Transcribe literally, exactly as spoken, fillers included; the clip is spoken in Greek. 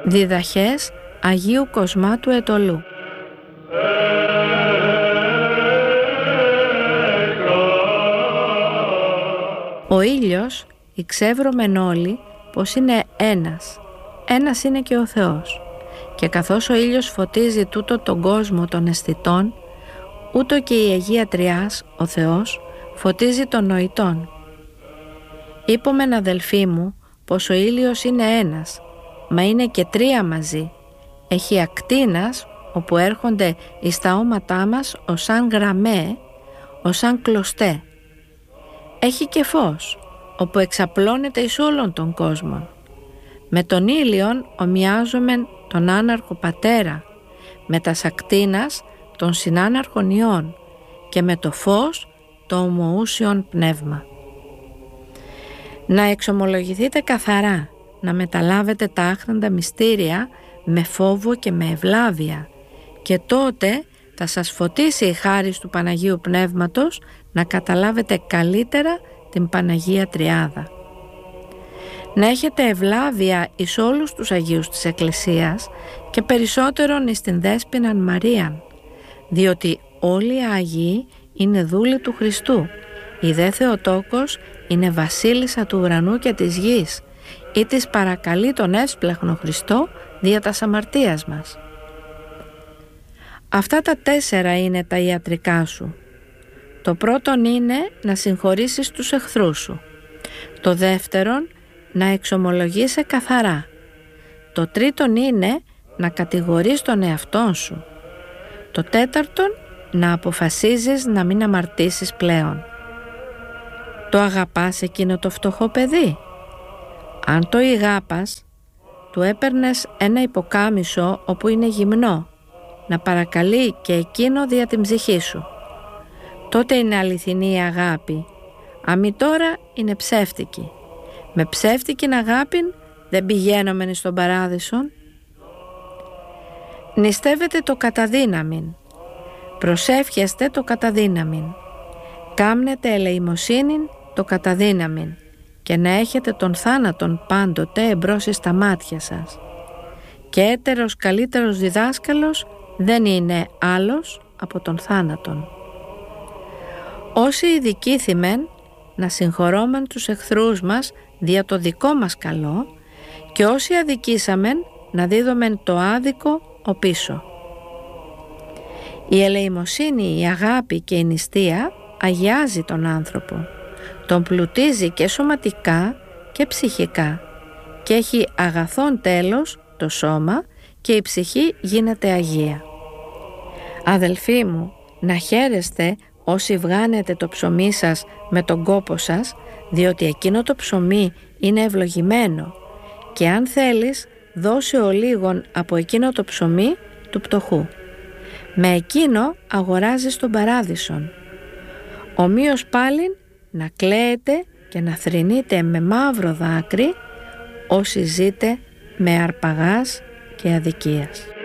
Διδαχές Αγίου Κοσμάτου Ετωλού. Ο ήλιος, εξεύρωμεν όλοι πως είναι ένας, ένας είναι και ο Θεός, και καθώς ο ήλιος φωτίζει τούτο τον κόσμο των αισθητών, ούτω και η Αγία Τριάς, ο Θεός, φωτίζει των νοητών. Είπομεν, αδελφοί μου, πως ο ήλιος είναι ένας, μα είναι και τρία μαζί. Έχει ακτίνας, όπου έρχονται εις τα όματά μας ως σαν γραμμέ, ως σαν κλωστέ. Έχει και φως, όπου εξαπλώνεται εις όλων των κόσμων. Με τον ήλιον ομοιάζομεν τον άναρχο πατέρα, με τας ακτίνας των συνάναρχων ιών και με το φως το ομοούσιον πνεύμα. Να εξομολογηθείτε καθαρά, να μεταλάβετε τα άχραντα μυστήρια με φόβο και με ευλάβεια, και τότε θα σας φωτίσει η χάρις του Παναγίου Πνεύματος να καταλάβετε καλύτερα την Παναγία Τριάδα. Να έχετε ευλάβεια εις όλους τους Αγίους της Εκκλησίας και περισσότερον εις την Δέσποιναν Μαρίαν, διότι όλοι οι Άγιοι είναι δούλοι του Χριστού. Η δε Θεοτόκος είναι βασίλισσα του ουρανού και της γης, ή της παρακαλεί τον έσπλαχνο Χριστό δια τας αμαρτίας μας. Αυτά τα τέσσερα είναι τα ιατρικά σου. Το πρώτον είναι να συγχωρήσεις τους εχθρούς σου. Το δεύτερον, να εξομολογείσαι καθαρά. Το τρίτον είναι να κατηγορείς τον εαυτόν σου. Το τέταρτον, να αποφασίζεις να μην αμαρτήσεις πλέον. Το αγαπάς εκείνο το φτωχό παιδί? Αν το ηγάπας, του έπαιρνες ένα υποκάμισο όπου είναι γυμνό, να παρακαλεί και εκείνο δια την ψυχή σου. Τότε είναι αληθινή η αγάπη. Αμή τώρα είναι ψεύτικη. Με ψεύτικην αγάπην δεν πηγαίνομεν στον παράδεισον. Νηστεύετε το καταδύναμιν. Προσεύχεστε το καταδύναμιν. Κάμνετε ελεημοσύνην το καταδύναμιν, και να έχετε τον θάνατον πάντοτε εμπρός στα μάτια σας. Και έτερος καλύτερος διδάσκαλος δεν είναι άλλος από τον θάνατον. Όσοι ειδικήθημεν να συγχωρώμεν τους εχθρούς μας δια το δικό μας καλό, και όσοι αδικήσαμεν να δίδομεν το άδικο οπίσω. Η ελεημοσύνη, η αγάπη και η νηστεία αγιάζει τον άνθρωπο, τον πλουτίζει και σωματικά και ψυχικά, και έχει αγαθόν τέλος το σώμα και η ψυχή γίνεται αγία. Αδελφοί μου, να χαίρεστε όσοι βγάνετε το ψωμί σας με τον κόπο σας, διότι εκείνο το ψωμί είναι ευλογημένο, και αν θέλεις δώσε ο λίγον από εκείνο το ψωμί του πτωχού. Με εκείνο αγοράζεις τον παράδεισον. Ομοίως πάλιν να κλαίετε και να θρηνείτε με μαύρο δάκρυ όσοι ζείτε με αρπαγάς και αδικίας.